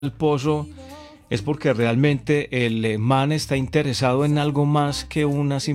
al pozo es porque realmente el man está interesado en algo más que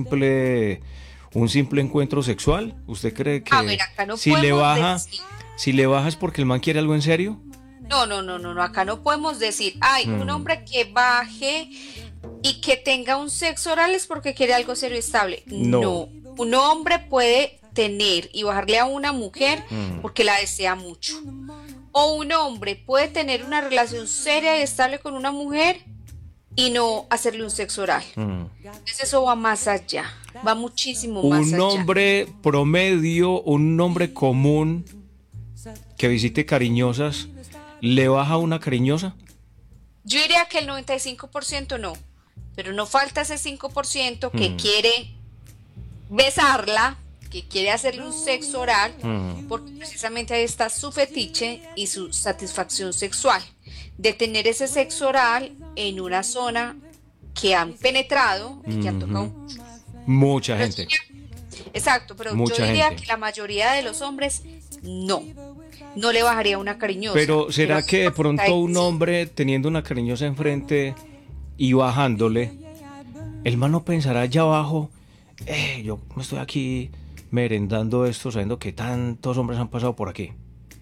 un simple encuentro sexual. ¿Usted cree A que ver, acá no si le podemos baja, decir, si le baja es porque el man quiere algo en serio? no, acá no podemos decir, ay, un Mm, hombre que baje y que tenga un sexo oral es porque quiere algo serio y estable. no. No, un hombre puede tener y bajarle a una mujer Mm, porque la desea mucho. O un hombre puede tener una relación seria y estable con una mujer y no hacerle un sexo oral. mm. Entonces eso va más allá, va muchísimo más Un allá. hombre promedio, un hombre común que visite cariñosas, ¿le baja una cariñosa? Yo diría que el 95% no, pero no falta ese 5% que Mm, quiere besarla, que quiere hacerle un sexo oral, mm, porque precisamente ahí está su fetiche y su satisfacción sexual, de tener ese sexo oral en una zona que han penetrado y que han tocado. ujú. Mucha Pero yo gente, diría- exacto, pero yo mucha diría gente. que la mayoría de los hombres no, no le bajaría una cariñosa, Pero pero ¿será sí que de porque pronto cae- un sí. hombre teniendo una cariñosa enfrente y bajándole, el man no pensará allá abajo, yo me estoy aquí merendando esto, sabiendo que tantos hombres han pasado por aquí?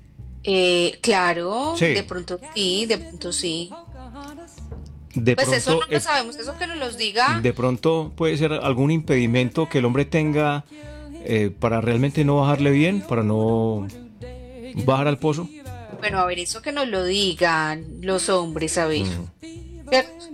Claro, Sí, de pronto sí. de Pues eso no pronto, lo sabemos, eso que nos los diga. de pronto puede ser algún impedimento que el hombre tenga para realmente no bajarle bien, para no bajar al pozo. Bueno, a ver, eso que nos lo digan los hombres, a ver. Mm, ¿Cierto?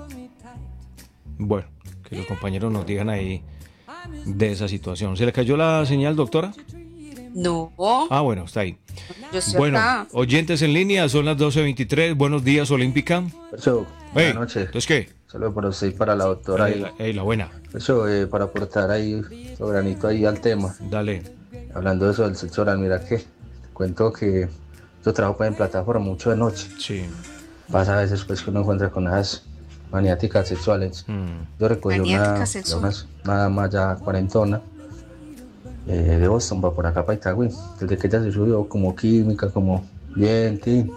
bueno, que los compañeros nos digan ahí de esa situación. ¿Se le cayó la señal, doctora? No, Ah, bueno, está ahí. yo estoy Bueno, acá. oyentes en línea, son las 12:23. Buenos días, Olímpica. Eso, buenas Hey, noches. ¿entonces qué? Saludos para usted y para la doctora ahí. La buena. Eso, para aportar ahí su granito ahí al tema. Dale. Hablando de eso del sexo oral, mira que te cuento que yo trabajo pues, en plataforma mucho de noche. Sí. Pasa a veces pues que uno encuentra con esas maniáticas sexuales. Mm, Yo recogí Maniática una sexual. nada más ya cuarentona de Boston para por acá para Itagüí. Desde que ella se subió como química, como bien, tin.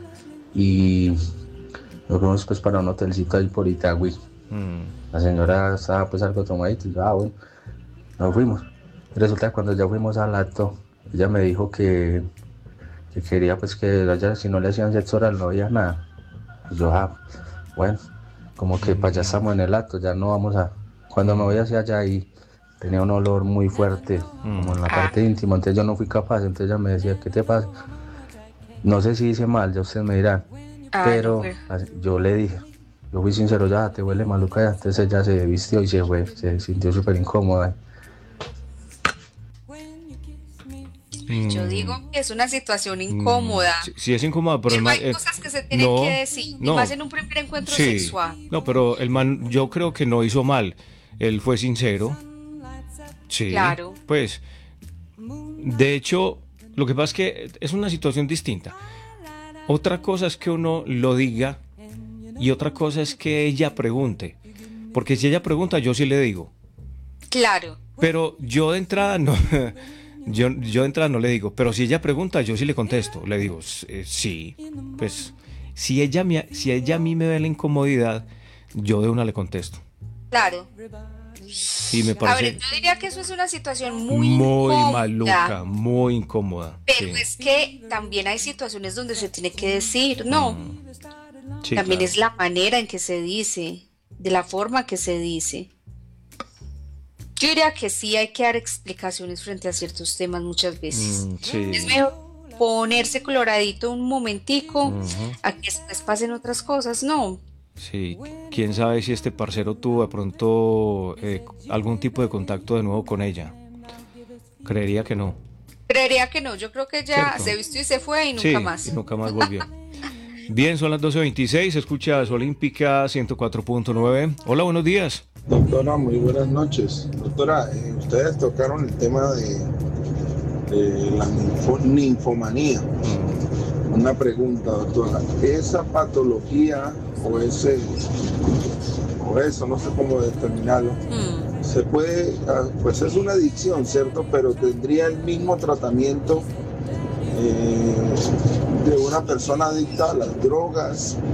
Y nos fuimos pues para un hotelcito ahí por Itagüí. mm, La señora estaba pues algo tomadita y yo, bueno, nos fuimos. Resulta que cuando ya fuimos al acto, ella me dijo que quería pues que allá si no le hacían sexo oral no había nada. Y yo, bueno, como que para allá estamos en el acto, ya no vamos a... Cuando me voy hacia allá y tenía un olor muy fuerte, como en la Ah, parte íntima, entonces yo no fui capaz, entonces ella me decía, ¿qué te pasa? No sé si hice mal, ya ustedes me dirán, no, pero pero. yo le dije, yo fui sincero, ya te huele maluca ya. Entonces ella se vistió y se fue, se sintió súper incómoda. Yo digo mm, que es una situación incómoda. sí, sí es incómodo, pero el Pero man... hay cosas que se tienen que no, decir, y más no, en un primer encuentro sí. sexual. No, pero el man yo creo que no hizo mal. Él fue sincero. Sí, Claro, pues, de hecho, lo que pasa es que es una situación distinta. Otra cosa es que uno lo diga y otra cosa es que ella pregunte. Porque si ella pregunta, yo sí le digo. claro. Pero yo de entrada no, yo de entrada no le digo. Pero si ella pregunta, yo sí le contesto. Le digo, sí. Pues si ella a mí me ve la incomodidad, yo de una le contesto. Claro. Y me A ver, parece yo diría que eso es una situación muy muy incómoda, maluca, muy incómoda. pero Sí, es que también hay situaciones donde se tiene que decir, no, sí, también claro. es la manera en que se dice, de la forma que se dice. Yo diría que sí hay que dar explicaciones frente a ciertos temas muchas veces. Es Sí. mejor ponerse coloradito un momentico Ujú. a que después pasen otras cosas, no. Sí, quién sabe si este parcero tuvo de pronto algún tipo de contacto de nuevo con ella. Creería que no, Creería que no, yo creo que ya ¿cierto? se vistió y se fue y nunca Sí, y más. nunca más volvió. Bien, son las 12:26, escuchas Olímpica 104.9. Hola, buenos días. Doctora, muy buenas noches. Doctora, ustedes tocaron el tema de la ninfomanía. Una pregunta, doctora. ¿Esa patología o eso, no sé cómo determinarlo, Mm. se puede, pues es una adicción, ¿cierto? Pero tendría el mismo tratamiento de una persona adicta a las drogas,